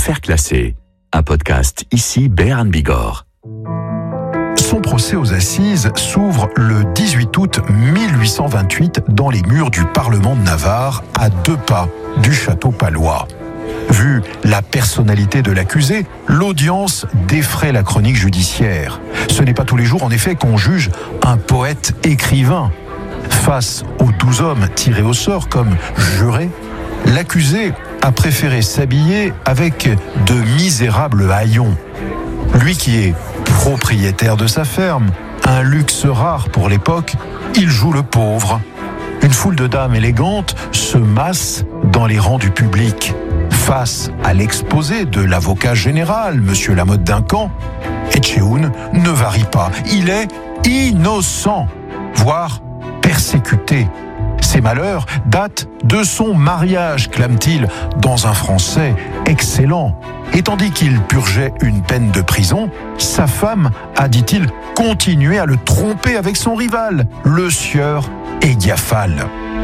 Affaires classées, un podcast ici Béarn Bigorre. Son procès aux assises s'ouvre le 18 août 1828 dans les murs du Parlement de Navarre, à 2 pas du château palois. Vu la personnalité de l'accusé, l'audience défraie la chronique judiciaire. Ce n'est pas tous les jours, en effet, qu'on juge un poète écrivain. Face aux 12 hommes tirés au sort comme jurés, l'accusé a préféré s'habiller avec de misérables haillons. Lui qui est propriétaire de sa ferme, un luxe rare pour l'époque, il joue le pauvre. Une foule de dames élégantes se masse dans les rangs du public. Face à l'exposé de l'avocat général, M. Lamotte Duncan, Etchehoun ne varie pas. Il est innocent, voire persécuté. Ses malheurs datent de son mariage, clame-t-il, dans un français excellent. Et tandis qu'il purgeait une peine de prison, sa femme a, dit-il, continué à le tromper avec son rival, le sieur Aigiafal.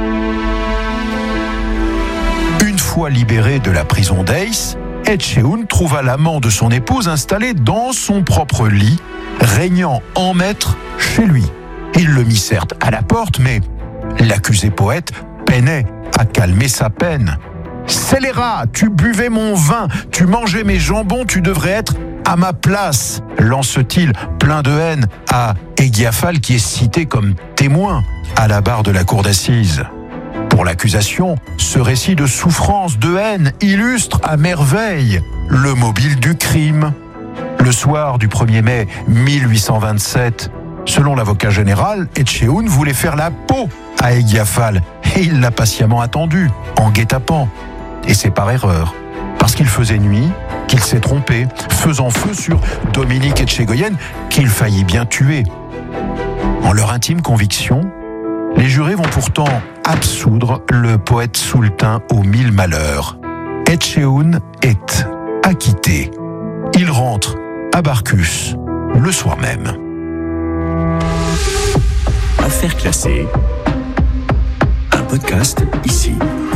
Une fois libéré de la prison d'Aïs, Etchehoun trouva l'amant de son épouse installé dans son propre lit, régnant en maître chez lui. Il le mit certes à la porte, mais l'accusé poète peinait à calmer sa peine. « Scélérat, tu buvais mon vin, tu mangeais mes jambons, tu devrais être à ma place !» lance-t-il plein de haine à Aigiafal qui est cité comme témoin à la barre de la cour d'assises. Pour l'accusation, ce récit de souffrance, de haine, illustre à merveille le mobile du crime. Le soir du 1er mai 1827, selon l'avocat général, Etchehoun voulait faire la peau à Aigiafal et il l'a patiemment attendu, en guet-apens. Et c'est par erreur, parce qu'il faisait nuit, qu'il s'est trompé, faisant feu sur Dominique Etchegoyen, qu'il faillit bien tuer. En leur intime conviction, les jurés vont pourtant absoudre le poète soultain aux 1000 malheurs. Etchehoun est acquitté. Il rentre à Barcus le soir même. Affaires classées, un podcast ici.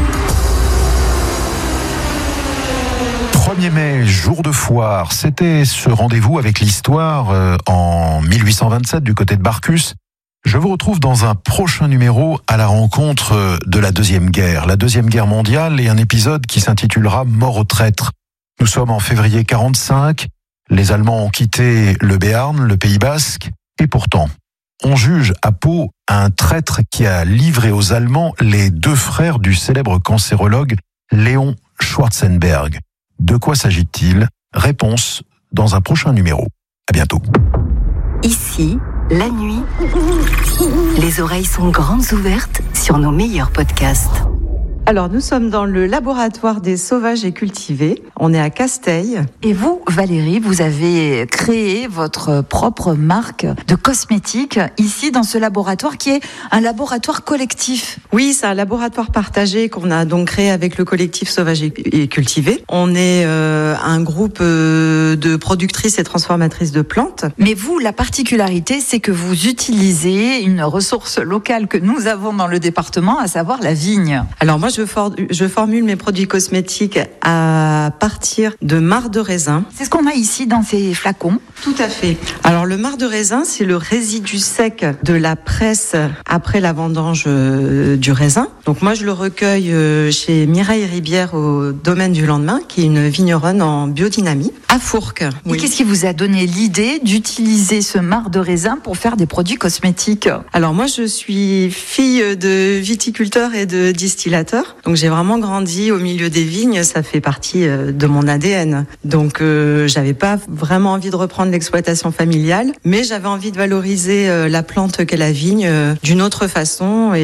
1er mai, jour de foire, c'était ce rendez-vous avec l'histoire en 1827 du côté de Barcus. Je vous retrouve dans un prochain numéro à la rencontre de la Deuxième Guerre mondiale et un épisode qui s'intitulera Mort aux traîtres. Nous sommes en février 1945, les Allemands ont quitté le Béarn, le Pays Basque, et pourtant, on juge à Pau un traître qui a livré aux Allemands les 2 frères du célèbre cancérologue Léon Schwarzenberg. De quoi s'agit-il ? Réponse dans un prochain numéro. À bientôt. Ici, la nuit, les oreilles sont grandes ouvertes sur nos meilleurs podcasts. Alors, nous sommes dans le laboratoire des sauvages et cultivés. On est à Casteil. Et vous, Valérie, vous avez créé votre propre marque de cosmétiques ici dans ce laboratoire qui est un laboratoire collectif. Oui, c'est un laboratoire partagé qu'on a donc créé avec le collectif Sauvages et Cultivés. On est un groupe de productrices et transformatrices de plantes. Mais vous, la particularité, c'est que vous utilisez une ressource locale que nous avons dans le département, à savoir la vigne. Alors moi, je formule mes produits cosmétiques à partir de marc de raisin. C'est ce qu'on a ici dans ces flacons. Tout à fait. Alors le marc de raisin, c'est le résidu sec de la presse après la vendange du raisin. Donc moi, je le recueille chez Mireille Ribière au domaine du lendemain, qui est une vigneronne en biodynamie, à Fourques. Et qu'est-ce qui vous a donné l'idée d'utiliser ce marc de raisin pour faire des produits cosmétiques ? Alors moi, je suis fille de viticulteur et de distillateur. Donc j'ai vraiment grandi au milieu des vignes, ça fait partie de mon ADN. Donc j'avais pas vraiment envie de reprendre l'exploitation familiale, mais j'avais envie de valoriser la plante qu'est la vigne d'une autre façon.